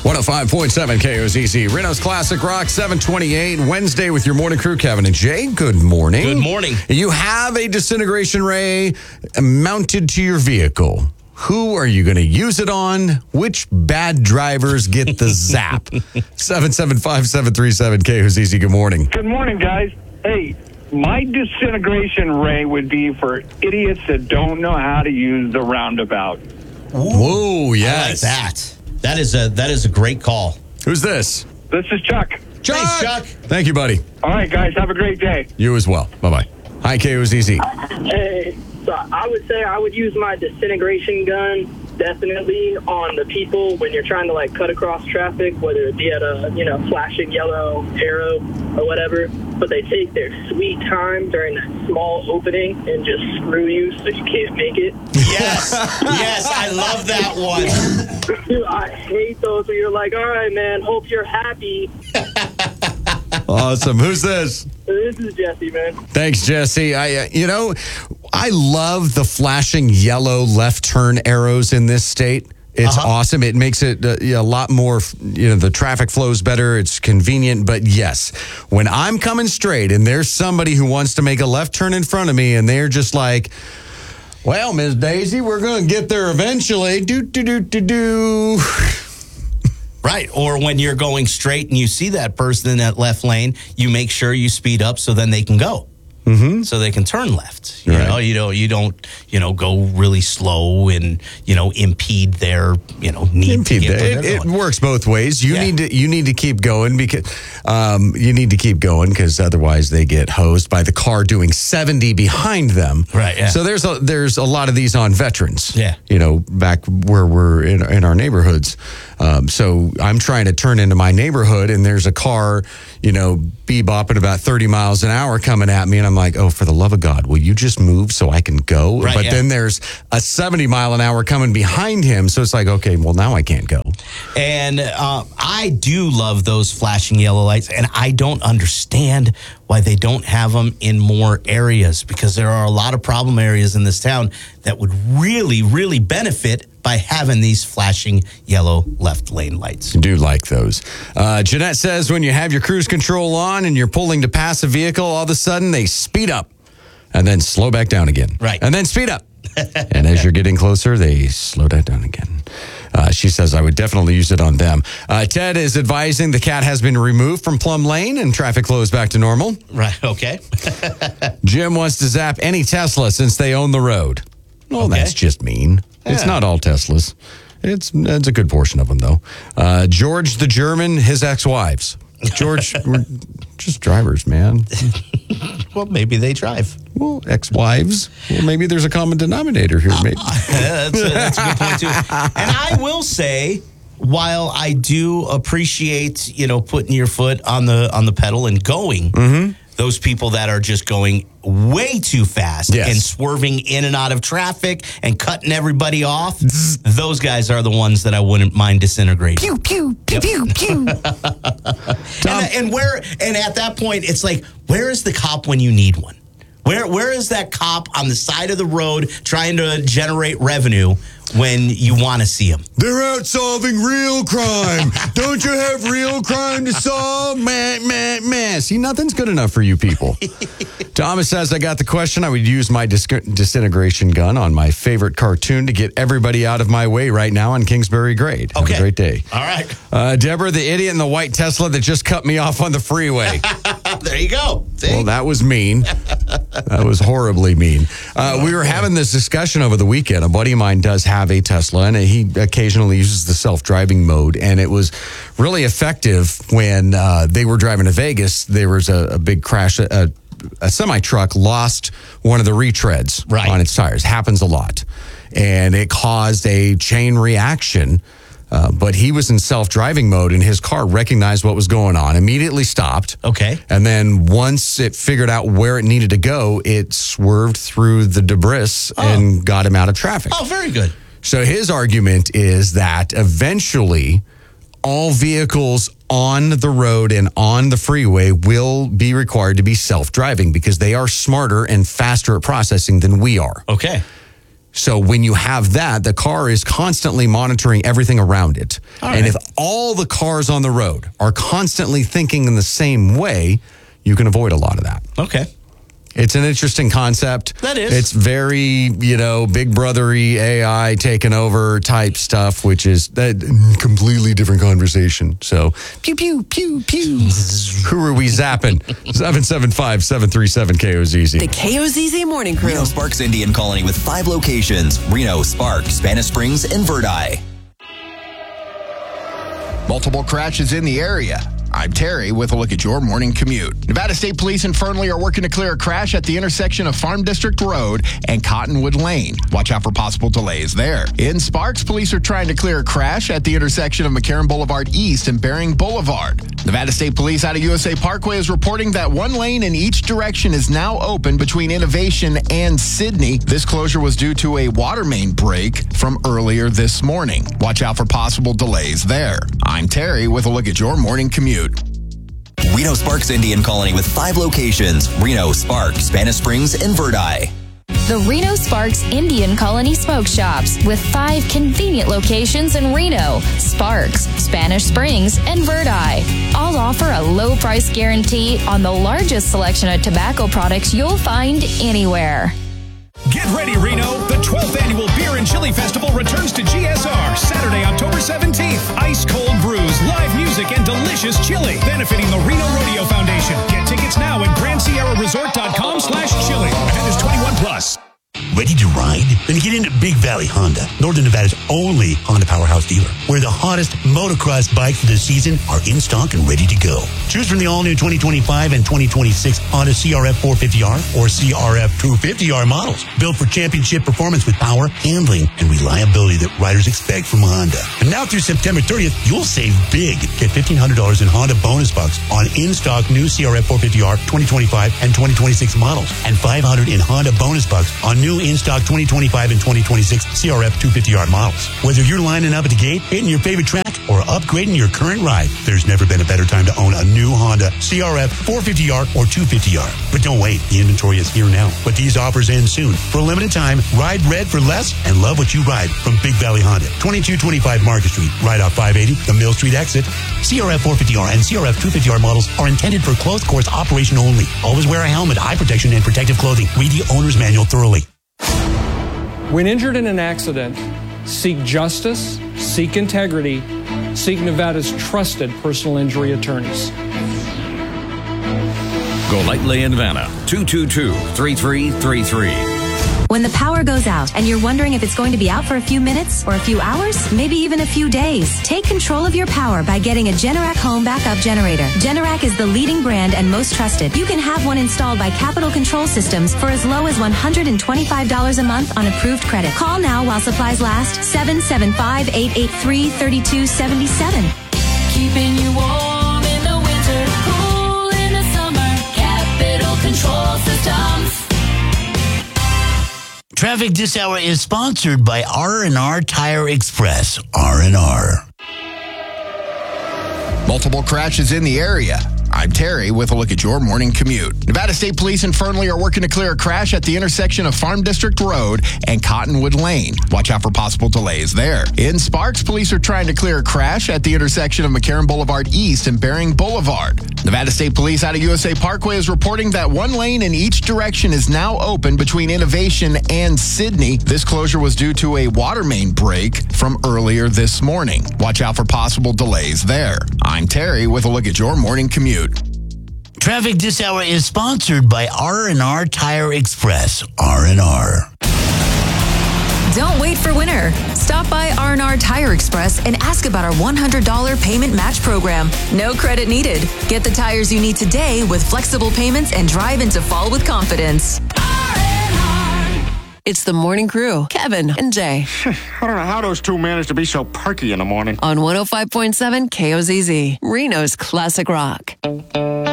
105.7 KOZZ. Reno's Classic Rock, 728. Wednesday with your morning crew, Kevin and Jay. Good morning. Good morning. You have a disintegration ray mounted to your vehicle. Who are you going to use it on? Which bad drivers get the zap? 775-737 KOZZ. Good morning. Good morning, guys. Hey, my disintegration ray would be for idiots that don't know how to use the roundabout. Whoa, yes. I like that. That is a great call. Who's this? This is Chuck. Thanks, Chuck. Thank you, buddy. All right, guys, have a great day. You as well. Bye-bye. Hi, KOZZ. Hey, so I would say I would use my disintegration gun definitely on the people when you're trying to cut across traffic, whether it be at a flashing yellow arrow or whatever. But they take their sweet time during that small opening and just screw you so you can't make it. Yes, I love that one. Dude, I hate those where you're like, all right, man, hope you're happy. Awesome. Who's this? This is Jesse, man. Thanks, Jesse. I love the flashing yellow left turn arrows in this state. It's awesome. It makes it a lot more, the traffic flows better. It's convenient. But yes, when I'm coming straight and there's somebody who wants to make a left turn in front of me and they're just like, well, Miss Daisy, we're going to get there eventually. Do. Right. Or when you're going straight and you see that person in that left lane, you make sure you speed up so then they can go. Mm-hmm. So they can turn left. You don't go really slow and impede their need to get where they're it going. works both ways. You need to keep going because otherwise they get hosed by the car doing 70 behind them. Right. Yeah. So there's a lot of these on veterans. Yeah. Back where we're in our neighborhoods. So I'm trying to turn into my neighborhood and there's a car, bebopping about 30 miles an hour coming at me and I'm like, oh, for the love of God, will you just move so I can go? Right, but then there's a 70 mile an hour coming behind him. So it's like, okay, well, now I can't go. And I do love those flashing yellow lights. And I don't understand why they don't have them in more areas, because there are a lot of problem areas in this town that would really, really benefit by having these flashing yellow left lane lights. I do like those. Jeanette says when you have your cruise control on and you're pulling to pass a vehicle, all of a sudden they speed up and then slow back down again. Right. And then speed up. And as you're getting closer, they slow that down again. She says I would definitely use it on them. Ted is advising the cat has been removed from Plum Lane and traffic flows back to normal. Right. Okay. Jim wants to zap any Tesla since they own the road. Well, Okay. That's just mean. Yeah. It's not all Teslas. It's a good portion of them, though. George the German, his ex-wives. George, we're just drivers, man. Well, maybe they drive. Well, ex-wives. Well, maybe there's a common denominator here. Maybe. That's a good point, too. And I will say, while I do appreciate, putting your foot on the pedal and going, those people that are just going way too fast and swerving in and out of traffic and cutting everybody off, those guys are the ones that I wouldn't mind disintegrating. Pew, pew, pew, pew, pew. And at that point, it's like, where is the cop when you need one? Where is that cop on the side of the road trying to generate revenue when you want to see him? They're out solving real crime. Don't you have real crime to solve? Man. See, nothing's good enough for you people. Thomas says, I got the question. I would use my disintegration gun on my favorite cartoon to get everybody out of my way right now on Kingsbury Grade. Have a great day. All right. Deborah, the idiot in the white Tesla that just cut me off on the freeway. There you go. See? Well, that was mean. That was horribly mean. We were having this discussion over the weekend. A buddy of mine does have a Tesla, and he occasionally uses the self-driving mode, and it was really effective when they were driving to Vegas. There was a big crash. A semi-truck lost one of the retreads on its tires. Happens a lot. And it caused a chain reaction. But he was in self-driving mode, and his car recognized what was going on, immediately stopped. Okay. And then once it figured out where it needed to go, it swerved through the debris and got him out of traffic. Oh, very good. So his argument is that eventually all vehicles on the road and on the freeway will be required to be self-driving because they are smarter and faster at processing than we are. Okay. So when you have that, the car is constantly monitoring everything around it. And if all the cars on the road are constantly thinking in the same way, you can avoid a lot of that. Okay. It's an interesting concept. That is. It's very, Big Brother-y, AI taken over type stuff, which is that completely different conversation. So, pew, pew, pew, pew. Who are we zapping? 775-737-KOZZ. The KOZZ Morning Crew. Reno Sparks Indian Colony with 5 locations. Reno, Spark, Spanish Springs, and Verdi. Multiple crashes in the area. I'm Terry with a look at your morning commute. Nevada State Police in Fernley are working to clear a crash at the intersection of Farm District Road and Cottonwood Lane. Watch out for possible delays there. In Sparks, police are trying to clear a crash at the intersection of McCarran Boulevard East and Bering Boulevard. Nevada State Police out of USA Parkway is reporting that 1 lane in each direction is now open between Innovation and Sydney. This closure was due to a water main break from earlier this morning. Watch out for possible delays there. I'm Terry with a look at your morning commute. Reno Sparks Indian Colony with 5 locations. Reno, Spark, Spanish Springs, and Verdi. The Reno Sparks Indian Colony Smoke Shops with 5 convenient locations in Reno, Sparks, Spanish Springs, and Verdi. All offer a low price guarantee on the largest selection of tobacco products you'll find anywhere. Get ready, Reno. The 12th Annual Beer and Chili Festival returns to GSR Saturday, October 17th. Ice cold brews, live music, and delicious chili. Benefiting the Reno Rodeo Foundation. Get tickets now at GrandSierraResort.com/chili. Event is 21 plus. Ready to ride? Then get into Big Valley Honda, Northern Nevada's only Honda powerhouse dealer, where the hottest motocross bikes of the season are in stock and ready to go. Choose from the all-new 2025 and 2026 Honda CRF 450R or CRF 250R models, built for championship performance with power, handling, and reliability that riders expect from Honda. And now through September 30th, you'll save big. Get $1,500 in Honda bonus bucks on in-stock new CRF 450R 2025 and 2026 models, and $500 in Honda bonus bucks on new in-stock 2025 and 2026 CRF 250R models. Whether you're lining up at the gate, hitting your favorite track, or upgrading your current ride, there's never been a better time to own a new Honda CRF 450R or 250R. But don't wait, the inventory is here now. But these offers end soon. For a limited time, ride red for less and love what you ride from Big Valley Honda. 2225 Market Street, right off 580, the Mill Street exit. CRF 450R and CRF 250R models are intended for closed course operation only. Always wear a helmet, eye protection, and protective clothing. Read the owner's manual thoroughly. When injured in an accident, seek justice, seek integrity, seek Nevada's trusted personal injury attorneys. Golightly in Nevada, 222-3333. When the power goes out and you're wondering if it's going to be out for a few minutes or a few hours, maybe even a few days, take control of your power by getting a Generac home backup generator. Generac is the leading brand and most trusted. You can have one installed by Capital Control Systems for as low as $125 a month on approved credit. Call now while supplies last. 775-883-3277. Keeping you warm in the winter, cool in the summer. Capital Control Systems. Traffic this hour is sponsored by R&R Tire Express. R&R. Multiple crashes in the area. I'm Terry with a look at your morning commute. Nevada State Police in Fernley are working to clear a crash at the intersection of Farm District Road and Cottonwood Lane. Watch out for possible delays there. In Sparks, police are trying to clear a crash at the intersection of McCarran Boulevard East and Bering Boulevard. Nevada State Police out of USA Parkway is reporting that 1 lane in each direction is now open between Innovation and Sydney. This closure was due to a water main break from earlier this morning. Watch out for possible delays there. I'm Terry with a look at your morning commute. Traffic this hour is sponsored by R&R Tire Express. R&R. Don't wait for winter. Stop by R&R Tire Express and ask about our $100 payment match program. No credit needed. Get the tires you need today with flexible payments and drive into fall with confidence. It's the Morning Crew, Kevin and Jay. I don't know how those two managed to be so perky in the morning. On 105.7 KOZZ, Reno's classic rock.